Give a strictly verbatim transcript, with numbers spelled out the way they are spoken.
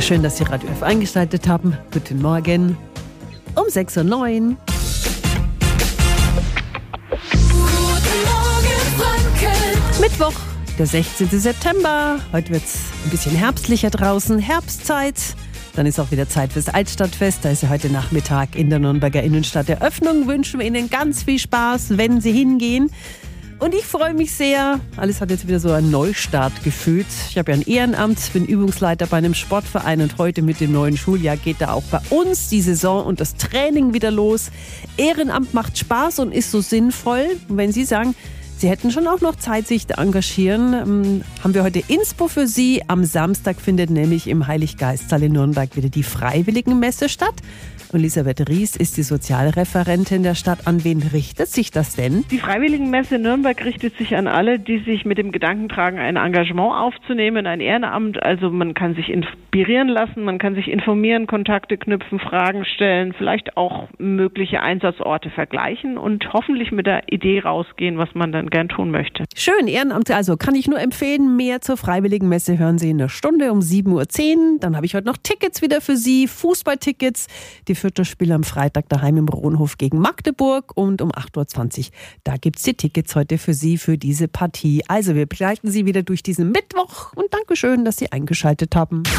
Schön, dass Sie Radio F eingeschaltet haben. Guten Morgen um sechs Uhr neun. Mittwoch, der sechzehnten September. Heute wird es ein bisschen herbstlicher draußen, Herbstzeit. Dann ist auch wieder Zeit fürs Altstadtfest. Da ist ja heute Nachmittag in der Nürnberger Innenstadt Eröffnung. Wünschen wir Ihnen ganz viel Spaß, wenn Sie hingehen. Und ich freue mich sehr. Alles hat jetzt wieder so einen Neustart gefühlt. Ich habe ja ein Ehrenamt, bin Übungsleiter bei einem Sportverein und heute mit dem neuen Schuljahr geht da auch bei uns die Saison und das Training wieder los. Ehrenamt macht Spaß und ist so sinnvoll. Und wenn Sie sagen, Sie hätten schon auch noch Zeit, sich da engagieren, ähm, haben wir heute Inspo für Sie. Am Samstag findet nämlich im Heiliggeistsaal in Nürnberg wieder die Freiwilligenmesse statt. Und Elisabeth Ries ist die Sozialreferentin der Stadt. An wen richtet sich das denn? Die Freiwilligenmesse in Nürnberg richtet sich an alle, die sich mit dem Gedanken tragen, ein Engagement aufzunehmen, ein Ehrenamt. Also man kann sich inspirieren lassen, man kann sich informieren, Kontakte knüpfen, Fragen stellen, vielleicht auch mögliche Einsatzorte vergleichen und hoffentlich mit der Idee rausgehen, was man dann gern tun möchte. Schön, Ehrenamt, also kann ich nur empfehlen. Mehr zur Freiwilligenmesse hören Sie in der Stunde um sieben Uhr zehn. Dann habe ich heute noch Tickets wieder für Sie, Fußballtickets. Die Fürther spielen am Freitag daheim im Rohnhof gegen Magdeburg und um acht Uhr zwanzig. Da gibt es die Tickets heute für Sie für diese Partie. Also wir begleiten Sie wieder durch diesen Mittwoch und Dankeschön, dass Sie eingeschaltet haben.